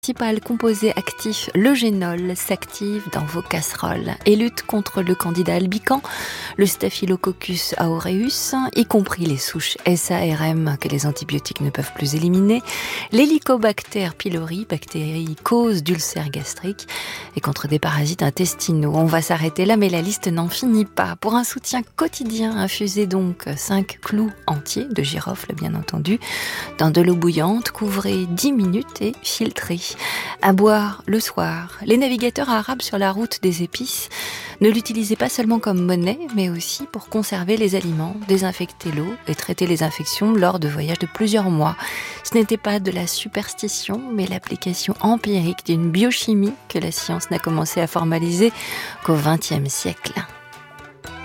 Principal composé actif, le génol, s'active dans vos casseroles et lutte contre le candida albicans, le staphylococcus aureus, y compris les souches SARM que les antibiotiques ne peuvent plus éliminer, l'hélicobacter pylori, bactérie cause d'ulcères gastriques, et contre des parasites intestinaux. On va s'arrêter là, mais la liste n'en finit pas. Pour un soutien quotidien, infusez donc 5 clous entiers de girofle, bien entendu, dans de l'eau bouillante, couvrez 10 minutes et filtrez. À boire le soir. Les navigateurs arabes sur la route des épices ne l'utilisaient pas seulement comme monnaie, mais aussi pour conserver les aliments, désinfecter l'eau et traiter les infections lors de voyages de plusieurs mois. Ce n'était pas de la superstition, mais l'application empirique d'une biochimie que la science n'a commencé à formaliser qu'au XXe siècle.